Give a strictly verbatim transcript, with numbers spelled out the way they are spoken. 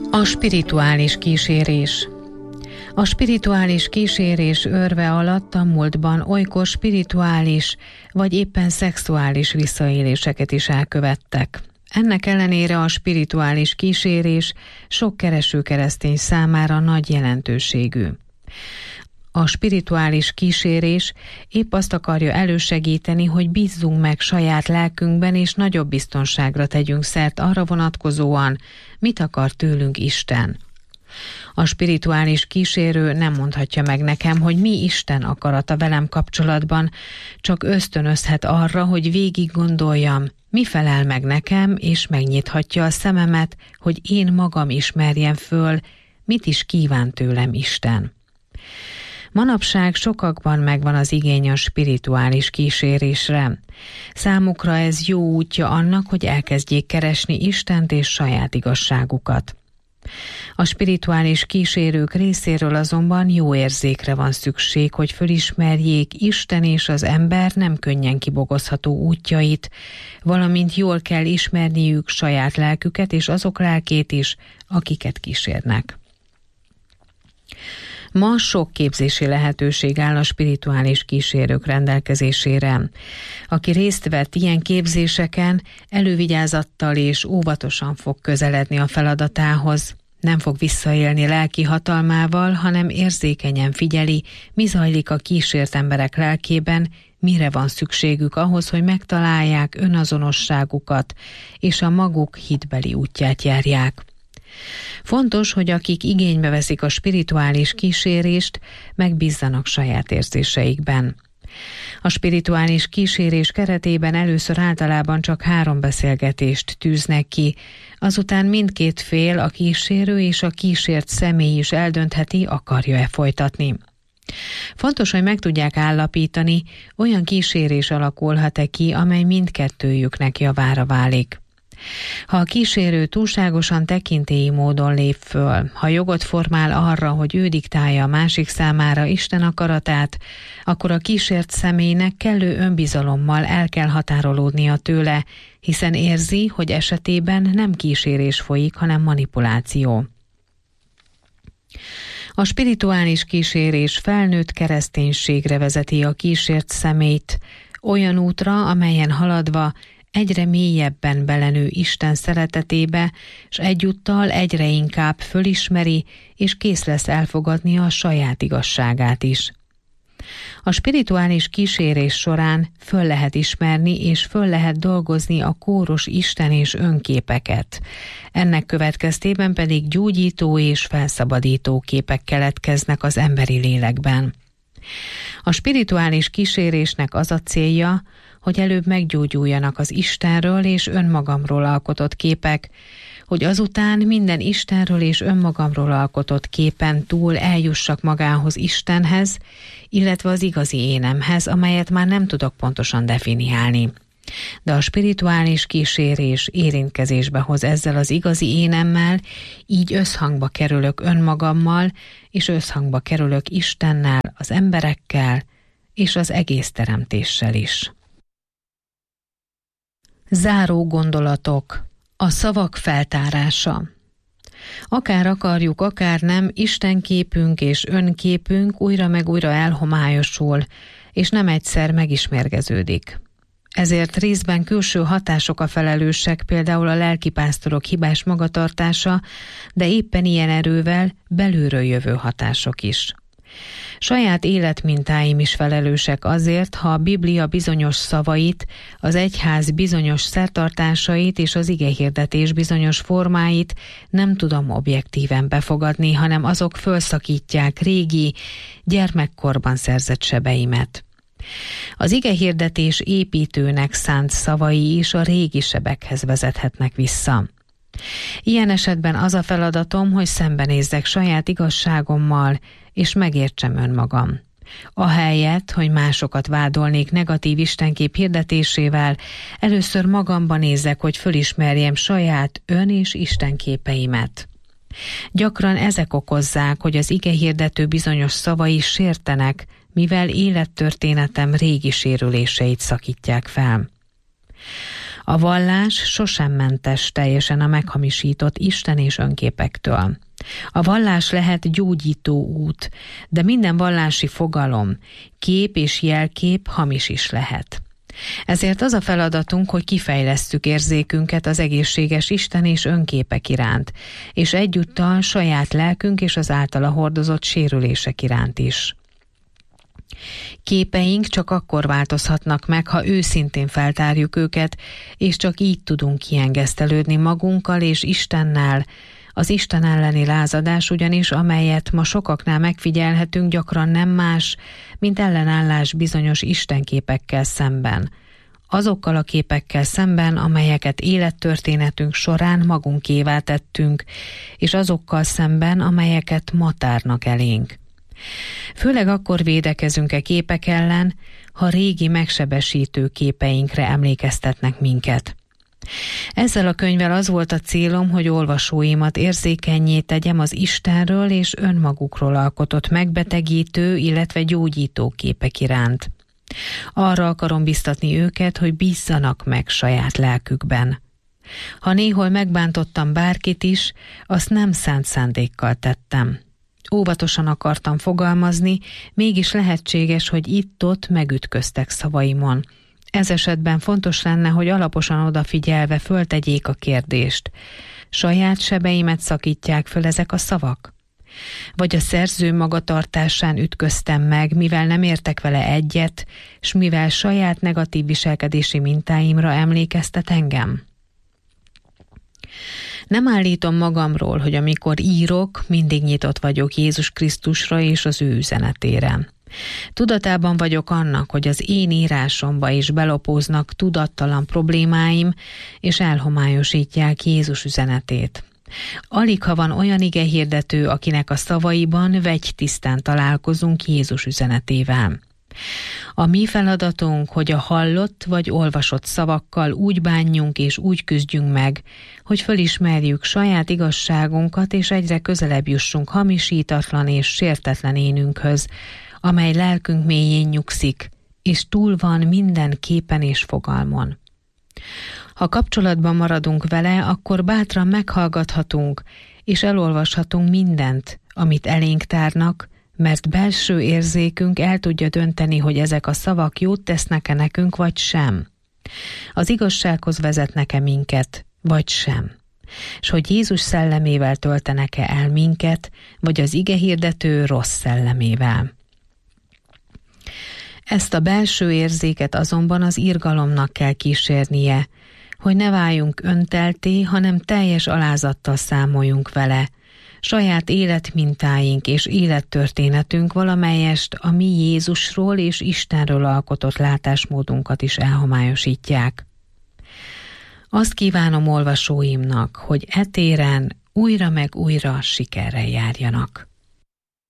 A spirituális kísérés. A spirituális kísérés örve alatt a múltban olykor spirituális vagy éppen szexuális visszaéléseket is elkövettek. Ennek ellenére a spirituális kísérés sok kereső keresztény számára nagy jelentőségű. A spirituális kísérés épp azt akarja elősegíteni, hogy bízzunk meg saját lelkünkben, és nagyobb biztonságra tegyünk szert arra vonatkozóan, mit akar tőlünk Isten. A spirituális kísérő nem mondhatja meg nekem, hogy mi Isten akarata velem kapcsolatban, csak ösztönözhet arra, hogy végig gondoljam, mi felel meg nekem, és megnyithatja a szememet, hogy én magam ismerjem föl, mit is kíván tőlem Isten. Manapság sokakban megvan az igény a spirituális kísérésre. Számukra ez jó útja annak, hogy elkezdjék keresni Istent és saját igazságukat. A spirituális kísérők részéről azonban jó érzékre van szükség, hogy fölismerjék Isten és az ember nem könnyen kibogozható útjait, valamint jól kell ismerniük saját lelküket és azok lelkét is, akiket kísérnek. Ma sok képzési lehetőség áll a spirituális kísérők rendelkezésére. Aki részt vett ilyen képzéseken, elővigyázattal és óvatosan fog közeledni a feladatához. Nem fog visszaélni lelki hatalmával, hanem érzékenyen figyeli, mi zajlik a kísért emberek lelkében, mire van szükségük ahhoz, hogy megtalálják önazonosságukat, és a maguk hitbeli útját járják. Fontos, hogy akik igénybe veszik a spirituális kísérést, megbízzanak saját érzéseikben. A spirituális kísérés keretében először általában csak három beszélgetést tűznek ki, azután mindkét fél, a kísérő és a kísért személy is eldöntheti, akarja-e folytatni. Fontos, hogy meg tudják állapítani, olyan kísérés alakulhat-e ki, amely mindkettőjüknek javára válik. Ha a kísérő túlságosan tekintélyi módon lép föl, ha jogot formál arra, hogy ő diktálja a másik számára Isten akaratát, akkor a kísért személynek kellő önbizalommal el kell határolódnia tőle, hiszen érzi, hogy esetében nem kísérés folyik, hanem manipuláció. A spirituális kísérés felnőtt kereszténységre vezeti a kísért személyt, olyan útra, amelyen haladva egyre mélyebben belenő Isten szeretetébe, és egyúttal egyre inkább fölismeri, és kész lesz elfogadni a saját igazságát is. A spirituális kísérés során föl lehet ismerni, és föl lehet dolgozni a kóros Isten és önképeket. Ennek következtében pedig gyógyító és felszabadító képek keletkeznek az emberi lélekben. A spirituális kísérésnek az a célja, hogy előbb meggyógyuljanak az Istenről és önmagamról alkotott képek, hogy azután minden Istenről és önmagamról alkotott képen túl eljussak magához Istenhez, illetve az igazi énemhez, amelyet már nem tudok pontosan definiálni. De a spirituális kísérés érintkezésbe hoz ezzel az igazi énemmel, így összhangba kerülök önmagammal, és összhangba kerülök Istennel, az emberekkel és az egész teremtéssel is. Záró gondolatok. A szavak feltárása. Akár akarjuk, akár nem, Istenképünk és önképünk újra meg újra elhomályosul, és nem egyszer megismérgeződik. Ezért részben külső hatások a felelősek, például a lelkipásztorok hibás magatartása, de éppen ilyen erővel belülről jövő hatások is. Saját életmintáim is felelősek azért, ha a Biblia bizonyos szavait, az egyház bizonyos szertartásait és az igehirdetés bizonyos formáit nem tudom objektíven befogadni, hanem azok fölszakítják régi, gyermekkorban szerzett sebeimet. Az igehirdetés építőnek szánt szavai is a régi sebekhez vezethetnek vissza. Ilyen esetben az a feladatom, hogy szembenézzek saját igazságommal, és megértsem önmagam. Ahelyett, hogy másokat vádolnék negatív istenkép hirdetésével, először magamban nézzek, hogy fölismerjem saját ön- és istenképeimet. Gyakran ezek okozzák, hogy az igehirdető bizonyos szavai sértenek, mivel élettörténetem régi sérüléseit szakítják fel. A vallás sosem mentes teljesen a meghamisított Isten és önképektől. A vallás lehet gyógyító út, de minden vallási fogalom, kép és jelkép hamis is lehet. Ezért az a feladatunk, hogy kifejlesszük érzékünket az egészséges Isten és önképek iránt, és egyúttal saját lelkünk és az általa hordozott sérülések iránt is. Képeink csak akkor változhatnak meg, ha őszintén feltárjuk őket, és csak így tudunk kiengesztelődni magunkkal és Istennel. Az Isten elleni lázadás ugyanis, amelyet ma sokaknál megfigyelhetünk, gyakran nem más, mint ellenállás bizonyos istenképekkel szemben. Azokkal a képekkel szemben, amelyeket élettörténetünk során magunkévá tettünk, és azokkal szemben, amelyeket ma tárnak elénk. Főleg akkor védekezünk e képek ellen, ha régi megsebesítő képeinkre emlékeztetnek minket. Ezzel a könyvvel az volt a célom, hogy olvasóimat érzékennyé tegyem az Istenről és önmagukról alkotott megbetegítő, illetve gyógyító képek iránt. Arra akarom biztatni őket, hogy bízzanak meg saját lelkükben. Ha néhol megbántottam bárkit is, azt nem szánt szándékkal tettem. Óvatosan akartam fogalmazni, mégis lehetséges, hogy itt-ott megütköztek szavaimon. Ez esetben fontos lenne, hogy alaposan odafigyelve föltegyék a kérdést. Saját sebeimet szakítják föl ezek a szavak? Vagy a szerző magatartásán ütköztem meg, mivel nem értek vele egyet, s mivel saját negatív viselkedési mintáimra emlékeztet engem? Nem állítom magamról, hogy amikor írok, mindig nyitott vagyok Jézus Krisztusra és az ő üzenetére. Tudatában vagyok annak, hogy az én írásomba is belopóznak tudattalan problémáim, és elhomályosítják Jézus üzenetét. Alig ha van olyan igehirdető, akinek a szavaiban vegytisztán találkozunk Jézus üzenetével. A mi feladatunk, hogy a hallott vagy olvasott szavakkal úgy bánjunk és úgy küzdjünk meg, hogy fölismerjük saját igazságunkat, és egyre közelebb jussunk hamisítatlan és sértetlen énünkhöz, amely lelkünk mélyén nyugszik, és túl van minden képen és fogalmon. Ha kapcsolatban maradunk vele, akkor bátran meghallgathatunk, és elolvashatunk mindent, amit elénk tárnak, mert belső érzékünk el tudja dönteni, hogy ezek a szavak jót tesznek-e nekünk, vagy sem. Az igazsághoz vezetnek-e minket, vagy sem. És hogy Jézus szellemével töltenek-e el minket, vagy az igehirdető rossz szellemével. Ezt a belső érzéket azonban az irgalomnak kell kísérnie, hogy ne váljunk öntelté, hanem teljes alázattal számoljunk vele, saját életmintáink és élettörténetünk valamelyest a mi Jézusról és Istenről alkotott látásmódunkat is elhomályosítják. Azt kívánom olvasóimnak, hogy e téren újra meg újra sikerrel járjanak.